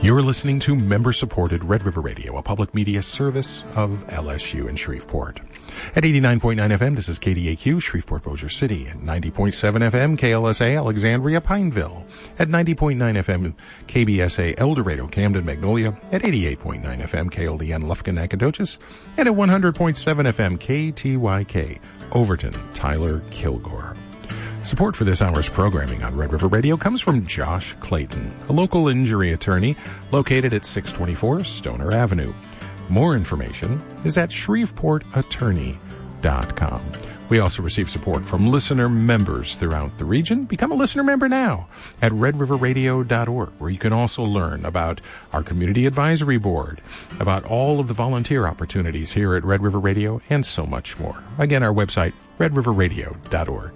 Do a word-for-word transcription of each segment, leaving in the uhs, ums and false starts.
You're listening to member-supported Red River Radio, a public media service of L S U in Shreveport. At eighty-nine point nine F M, this is K D A Q, Shreveport Bossier City. At ninety point seven F M, K L S A, Alexandria, Pineville. At ninety point nine F M, K B S A, El Dorado, Camden, Magnolia. At eighty-eight point nine F M, K L D N, Lufkin, Nacogdoches. And at one hundred point seven F M, K T Y K, Overton, Tyler, Kilgore. Support for this hour's programming on Red River Radio comes from Josh Clayton, a local injury attorney located at six twenty-four Stoner Avenue. More information is at shreveport attorney dot com. We also receive support from listener members throughout the region. Become a listener member now at red river radio dot org, where you can also learn about our Community Advisory Board, about all of the volunteer opportunities here at Red River Radio, and so much more. Again, our website, red river radio dot org.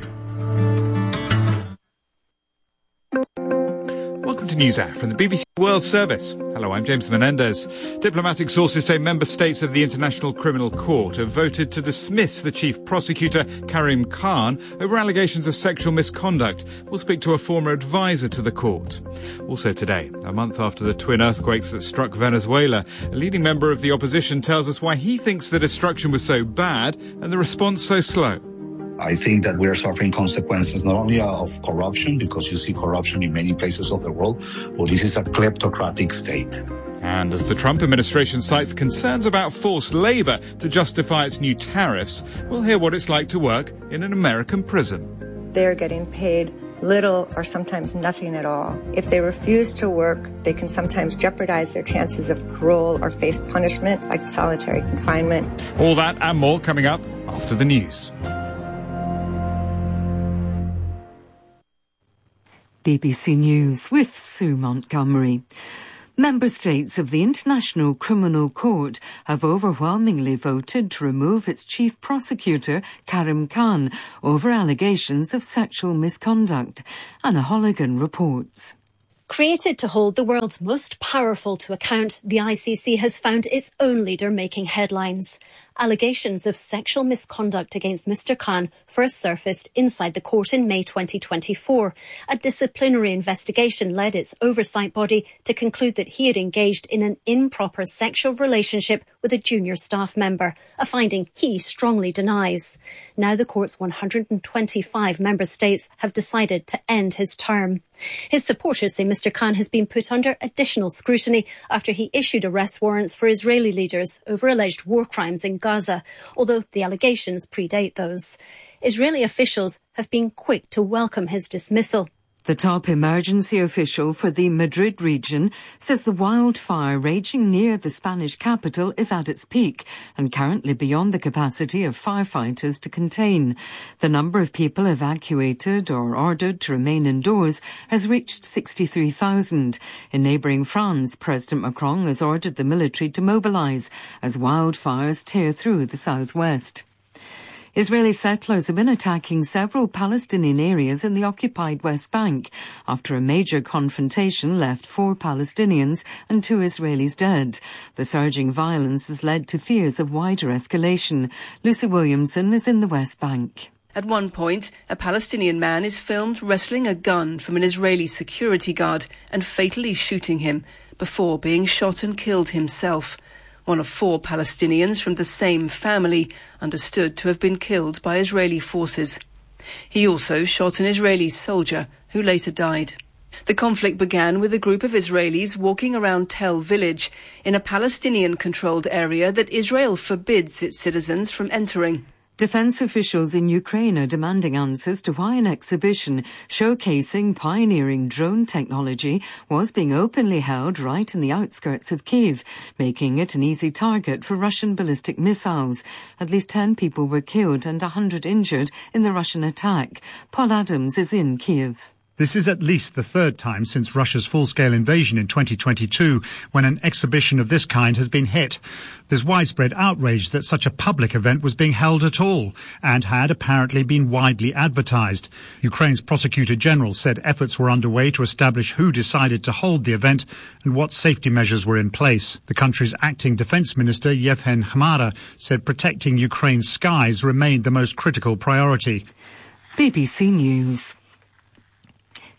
Welcome to NewsHour from the B B C World Service. Hello, I'm James Menendez. Diplomatic sources say member states of the International Criminal Court have voted to dismiss the chief prosecutor, Karim Khan, over allegations of sexual misconduct. We'll speak to a former advisor to the court. Also today, a month after the twin earthquakes that struck Venezuela, a leading member of the opposition tells us why he thinks the destruction was so bad and the response so slow. I think that we are suffering consequences not only of corruption, because you see corruption in many places of the world, but this is a kleptocratic state. And as the Trump administration cites concerns about forced labor to justify its new tariffs, we'll hear what it's like to work in an American prison. They're getting paid little or sometimes nothing at all. If they refuse to work, they can sometimes jeopardize their chances of parole or face punishment like solitary confinement. All that and more coming up after the news. B B C News with Sue Montgomery. Member states of the International Criminal Court have overwhelmingly voted to remove its chief prosecutor, Karim Khan, over allegations of sexual misconduct. Anna Holligan reports. Created to hold the world's most powerful to account, the I C C has found its own leader making headlines. Allegations of sexual misconduct against Mister Khan first surfaced inside the court in May twenty twenty-four. A disciplinary investigation led its oversight body to conclude that he had engaged in an improper sexual relationship with a junior staff member, a finding he strongly denies. Now the court's one hundred twenty-five member states have decided to end his term. His supporters say Mister Khan has been put under additional scrutiny after he issued arrest warrants for Israeli leaders over alleged war crimes in Gaza, although the allegations predate those. Israeli officials have been quick to welcome his dismissal. The top emergency official for the Madrid region says the wildfire raging near the Spanish capital is at its peak and currently beyond the capacity of firefighters to contain. The number of people evacuated or ordered to remain indoors has reached sixty-three thousand. In neighbouring France, President Macron has ordered the military to mobilise as wildfires tear through the southwest. Israeli settlers have been attacking several Palestinian areas in the occupied West Bank after a major confrontation left four Palestinians and two Israelis dead. The surging violence has led to fears of wider escalation. Lucy Williamson is in the West Bank. At one point, a Palestinian man is filmed wresting a gun from an Israeli security guard and fatally shooting him before being shot and killed himself. One of four Palestinians from the same family understood to have been killed by Israeli forces. He also shot an Israeli soldier who later died. The conflict began with a group of Israelis walking around Tel village in a Palestinian-controlled area that Israel forbids its citizens from entering. Defence officials in Ukraine are demanding answers to why an exhibition showcasing pioneering drone technology was being openly held right in the outskirts of Kyiv, making it an easy target for Russian ballistic missiles. At least ten people were killed and one hundred injured in the Russian attack. Paul Adams is in Kyiv. This is at least the third time since Russia's full-scale invasion in twenty twenty-two when an exhibition of this kind has been hit. There's widespread outrage that such a public event was being held at all and had apparently been widely advertised. Ukraine's Prosecutor General said efforts were underway to establish who decided to hold the event and what safety measures were in place. The country's acting defense minister, Yevhen Khmara, said protecting Ukraine's skies remained the most critical priority. B B C News.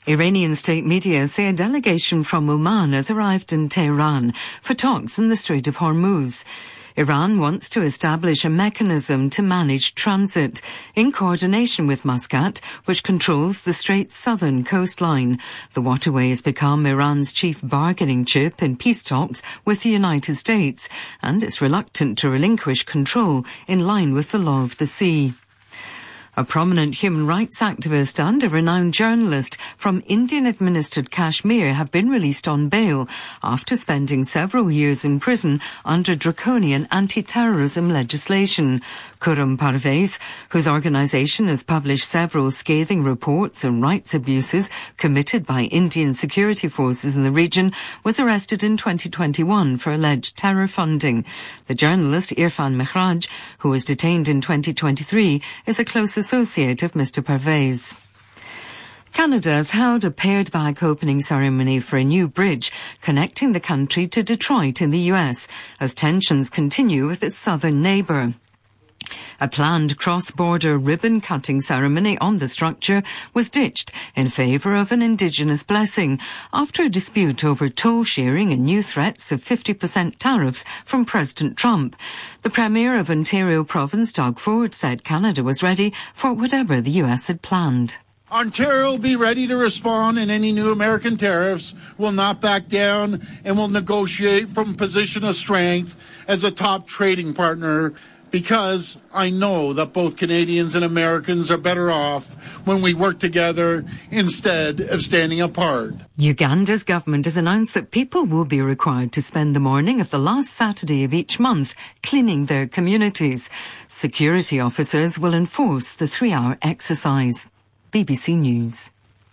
Iranian state media say a delegation from Oman has arrived in Tehran for talks in the Strait of Hormuz. Iran wants to establish a mechanism to manage transit in coordination with Muscat, which controls the strait's southern coastline. The waterway has become Iran's chief bargaining chip in peace talks with the United States, and it's reluctant to relinquish control in line with the law of the sea. A prominent human rights activist and a renowned journalist from Indian-administered Kashmir have been released on bail after spending several years in prison under draconian anti-terrorism legislation. Khurram Parvez, whose organisation has published several scathing reports on rights abuses committed by Indian security forces in the region, was arrested in twenty twenty-one for alleged terror funding. The journalist Irfan Mehraj, who was detained in twenty twenty-three, is a close associate of Mister Parvez. Canada has held a pared-back opening ceremony for a new bridge connecting the country to Detroit in the U S as tensions continue with its southern neighbour. A planned cross-border ribbon-cutting ceremony on the structure was ditched in favour of an Indigenous blessing after a dispute over toll sharing and new threats of fifty percent tariffs from President Trump. The Premier of Ontario Province, Doug Ford, said Canada was ready for whatever the U S had planned. Ontario will be ready to respond, and any new American tariffs will not back down and will negotiate from a position of strength as a top trading partner, because I know that both Canadians and Americans are better off when we work together instead of standing apart. Uganda's government has announced that people will be required to spend the morning of the last Saturday of each month cleaning their communities. Security officers will enforce the three-hour exercise. B B C News.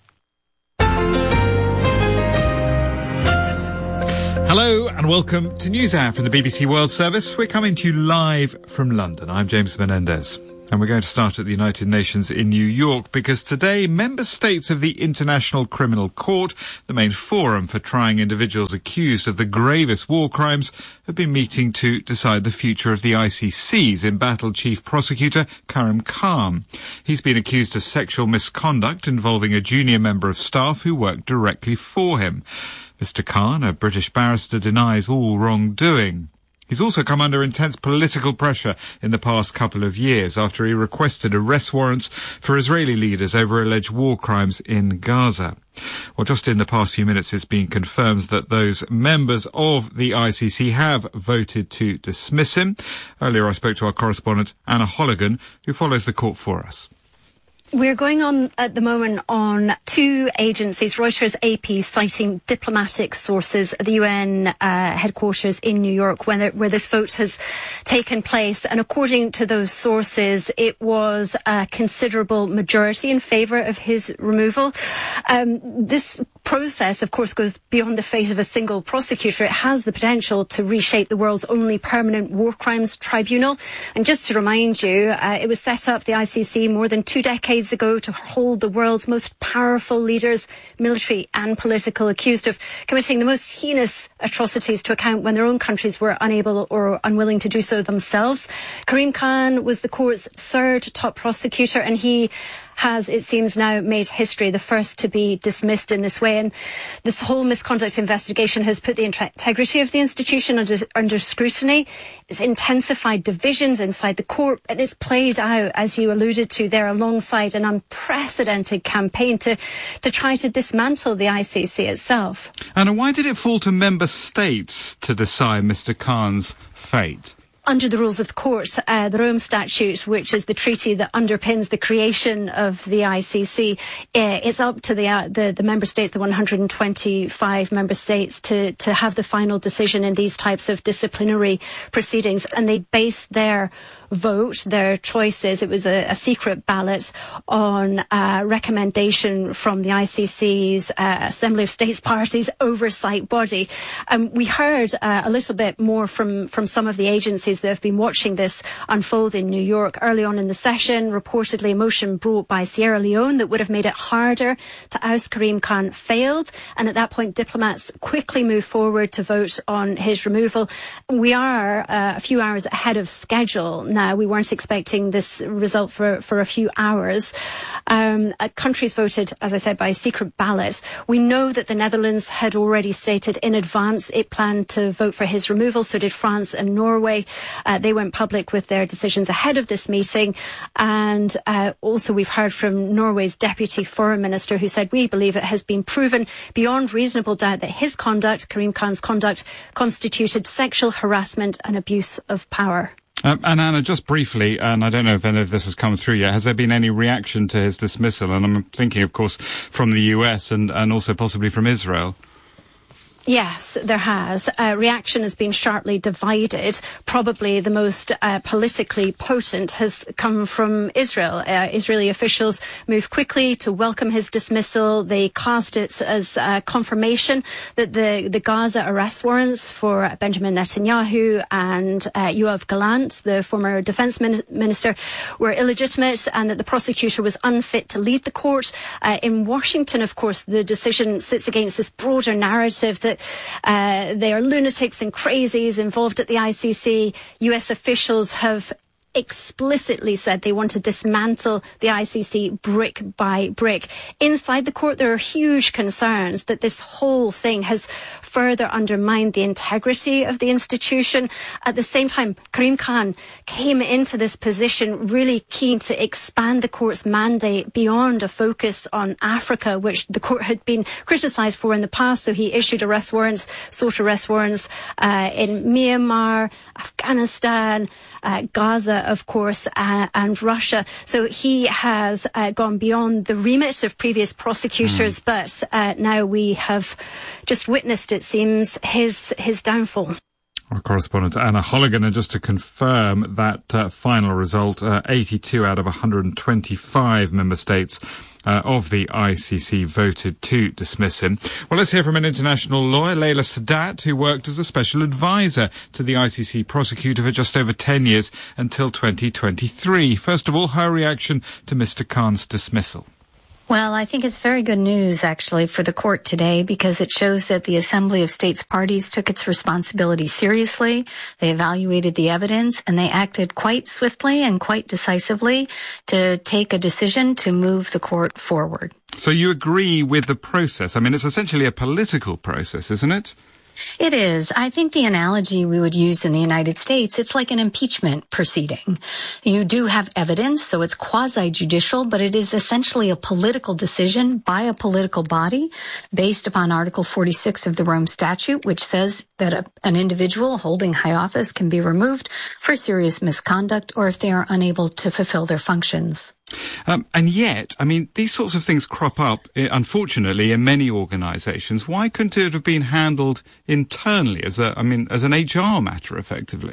Hello and welcome to NewsHour from the B B C World Service. We're coming to you live from London. I'm James Menendez. And we're going to start at the United Nations in New York because today member states of the International Criminal Court, the main forum for trying individuals accused of the gravest war crimes, have been meeting to decide the future of the I C C's embattled Chief Prosecutor Karim Khan. He's been accused of sexual misconduct involving a junior member of staff who worked directly for him. Mister Khan, a British barrister, denies all wrongdoing. He's also come under intense political pressure in the past couple of years after he requested arrest warrants for Israeli leaders over alleged war crimes in Gaza. Well, just in the past few minutes, it's been confirmed that those members of the I C C have voted to dismiss him. Earlier, I spoke to our correspondent, Anna Holligan, who follows the court for us. We're going on at the moment on two agencies, Reuters, A P, citing diplomatic sources at the U N uh, headquarters in New York when it, where this vote has taken place. And according to those sources, it was a considerable majority in favour of his removal. Um, this process, of course, goes beyond the fate of a single prosecutor. It has the potential to reshape the world's only permanent war crimes tribunal. And just to remind you, uh, it was set up, the I C C, more than two decades ago to hold the world's most powerful leaders, military and political, accused of committing the most heinous atrocities to account when their own countries were unable or unwilling to do so themselves. Karim Khan was the court's third top prosecutor, and he has, it seems now, made history, the first to be dismissed in this way. And this whole misconduct investigation has put the integrity of the institution under, under scrutiny. It's intensified divisions inside the court, and it's played out, as you alluded to there, alongside an unprecedented campaign to, to try to dismantle the I C C itself. Anna, why did it fall to member states to decide Mister Khan's fate? Under the rules of the court, uh, the Rome Statute, which is the treaty that underpins the creation of the I C C, uh, it's up to the, uh, the the member states, the one hundred twenty-five member states, to to have the final decision in these types of disciplinary proceedings, and they base their vote, their choices. It was a, a secret ballot on a recommendation from the I C C's uh, Assembly of States Parties oversight body. Um, we heard uh, a little bit more from, from some of the agencies that have been watching this unfold in New York. Early on in the session, reportedly a motion brought by Sierra Leone that would have made it harder to oust Karim Khan failed. And at that point, diplomats quickly moved forward to vote on his removal. We are uh, a few hours ahead of schedule now. now. We weren't expecting this result for, for a few hours. Um, uh, countries voted, as I said, by a secret ballot. We know that the Netherlands had already stated in advance it planned to vote for his removal. So did France and Norway. Uh, they went public with their decisions ahead of this meeting. And uh, also we've heard from Norway's Deputy Foreign Minister, who said, we believe it has been proven beyond reasonable doubt that his conduct, Karim Khan's conduct, constituted sexual harassment and abuse of power. Um, and Anna, just briefly, and I don't know if any of this has come through yet, has there been any reaction to his dismissal? And I'm thinking, of course, from the U S and, and also possibly from Israel. Yes, there has. Uh, reaction has been sharply divided. Probably the most uh, politically potent has come from Israel. Uh, Israeli officials moved quickly to welcome his dismissal. They cast it as uh, confirmation that the, the Gaza arrest warrants for Benjamin Netanyahu and uh, Yoav Gallant, the former defense min- minister, were illegitimate and that the prosecutor was unfit to lead the court. Uh, in Washington, of course, the decision sits against this broader narrative that Uh, they are lunatics and crazies involved at the I C C. U S officials have explicitly said they want to dismantle the I C C brick by brick. Inside the court, there are huge concerns that this whole thing has further undermined the integrity of the institution. At the same time, Karim Khan came into this position really keen to expand the court's mandate beyond a focus on Africa, which the court had been criticised for in the past. So he issued arrest warrants, sought arrest warrants uh, in Myanmar, Afghanistan, uh, Gaza, of course, uh, and Russia. So he has uh, gone beyond the remit of previous prosecutors, mm. but uh, now we have just witnessed, it seems, his his downfall. Our correspondent Anna Holligan, and just to confirm that uh, final result, uh, eighty-two out of one hundred twenty-five member states uh, of the I C C voted to dismiss him. Well, let's hear from an international lawyer, Layla Sadat, who worked as a special advisor to the I C C prosecutor for just over ten years until twenty twenty-three. First of all, her reaction to Mister Khan's dismissal. Well, I think it's very good news, actually, for the court today, because it shows that the Assembly of States Parties took its responsibility seriously. They evaluated the evidence, and they acted quite swiftly and quite decisively to take a decision to move the court forward. So you agree with the process? I mean, it's essentially a political process, isn't it? It is. I think the analogy we would use in the United States, it's like an impeachment proceeding. You do have evidence, so it's quasi-judicial, but it is essentially a political decision by a political body based upon Article forty-six of the Rome Statute, which says that a, an individual holding high office can be removed for serious misconduct or if they are unable to fulfill their functions. Um, and yet, I mean, these sorts of things crop up, unfortunately, in many organisations. Why couldn't it have been handled internally as a, I mean, as an H R matter, effectively?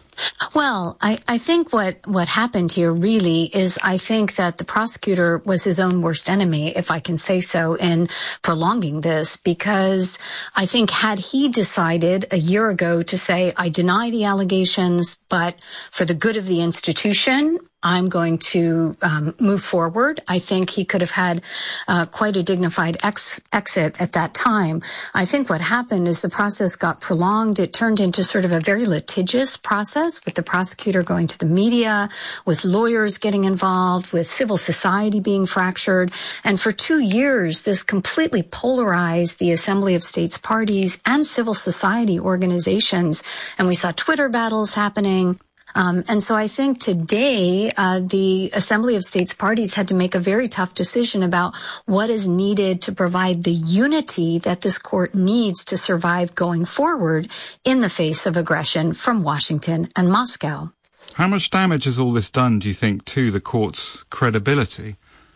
Well, I, I think what, what happened here really is I think that the prosecutor was his own worst enemy, if I can say so, in prolonging this, because I think had he decided a year ago to say, I deny the allegations, but for the good of the institution, I'm going to um, move forward, I think he could have had uh, quite a dignified ex- exit at that time. I think what happened is the process got prolonged. It turned into sort of a very litigious process with the prosecutor going to the media, with lawyers getting involved, with civil society being fractured. And for two years, this completely polarized the Assembly of States Parties and civil society organizations. And we saw Twitter battles happening. Um, and so I think today, uh, the Assembly of States Parties had to make a very tough decision about what is needed to provide the unity that this court needs to survive going forward in the face of aggression from Washington and Moscow. How much damage has all this done, do you think, to the court's credibility?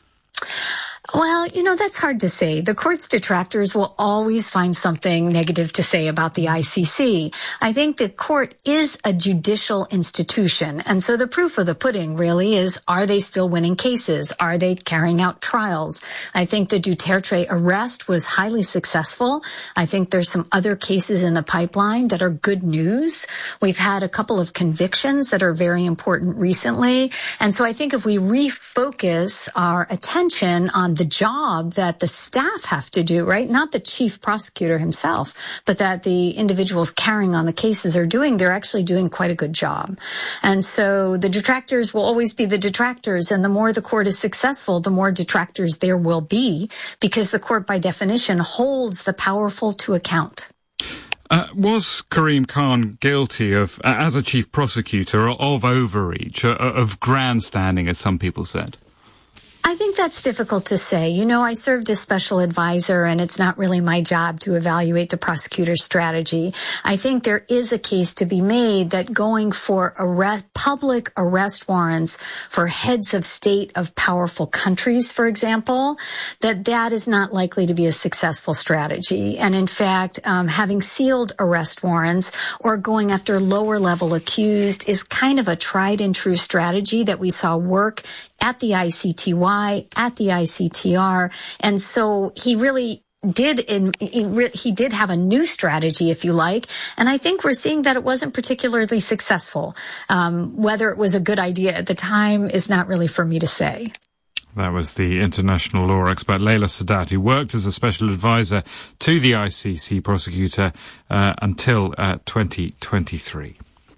Well, you know, that's hard to say. The court's detractors will always find something negative to say about the I C C. I think the court is a judicial institution. And so the proof of the pudding really is, are they still winning cases? Are they carrying out trials? I think the Duterte arrest was highly successful. I think there's some other cases in the pipeline that are good news. We've had a couple of convictions that are very important recently. And so I think if we refocus our attention on on the job that the staff have to do, right? Not the chief prosecutor himself, but that the individuals carrying on the cases are doing. They're actually doing quite a good job. And so the detractors will always be the detractors. And the more the court is successful, the more detractors there will be, because the court, by definition, holds the powerful to account. Uh, was Karim Khan guilty of, uh, as a chief prosecutor, of overreach, uh, of grandstanding, as some people said? I think that's difficult to say. You know, I served as special advisor, and it's not really my job to evaluate the prosecutor's strategy. I think there is a case to be made that going for arrest, public arrest warrants for heads of state of powerful countries, for example, that that is not likely to be a successful strategy. And in fact, um, having sealed arrest warrants or going after lower level accused is kind of a tried and true strategy that we saw work at the I C T Y, at the I C T R. And so he really did in, he, re, he did have a new strategy, if you like. And I think we're seeing that it wasn't particularly successful. Um, whether it was a good idea at the time is not really for me to say. That was the international law expert Layla Sadat, who worked as a special advisor to the I C C prosecutor uh, until uh, twenty twenty-three.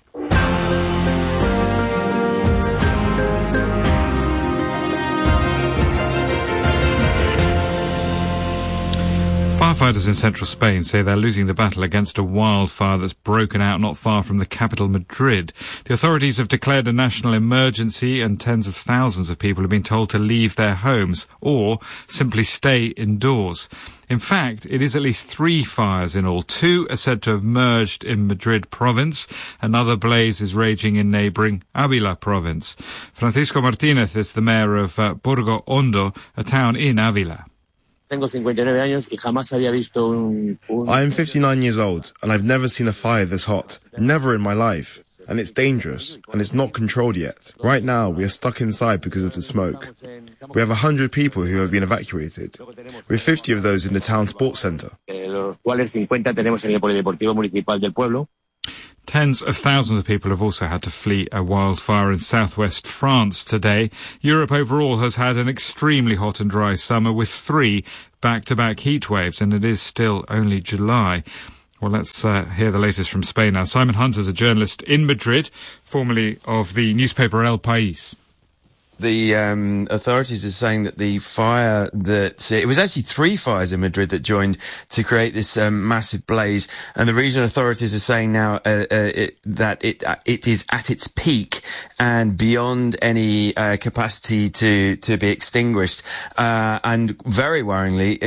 Firefighters in central Spain say they're losing the battle against a wildfire that's broken out not far from the capital, Madrid. The authorities have declared a national emergency, and tens of thousands of people have been told to leave their homes or simply stay indoors. In fact, it is at least three fires in all. Two are said to have merged in Madrid province. Another blaze is raging in neighbouring Ávila province. Francisco Martínez is the mayor of uh, Burgo Hondo, a town in Ávila. I am fifty-nine years old, and I've never seen a fire this hot. Never in my life. And it's dangerous, and it's not controlled yet. Right now, we are stuck inside because of the smoke. We have one hundred people who have been evacuated. We have fifty of those in the town sports centre. Tens of thousands of people have also had to flee a wildfire in southwest France today. Europe overall has had an extremely hot and dry summer with three back-to-back heat waves, and it is still only July. Well, let's uh, hear the latest from Spain now. Simon Hunt is a journalist in Madrid, formerly of the newspaper El País. The um, authorities are saying that the fire that it was actually three fires in Madrid that joined to create this um, massive blaze, and the regional authorities are saying now uh, uh, it, that it uh, it is at its peak and beyond any uh, capacity to to be extinguished, uh, and very worryingly,